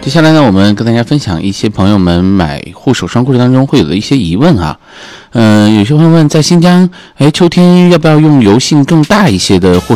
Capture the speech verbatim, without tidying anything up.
接下来呢，我们跟大家分享一些朋友们买护手霜过程当中会有的一些疑问啊。嗯、呃，有些朋友问，在新疆，哎，秋天要不要用油性更大一些的护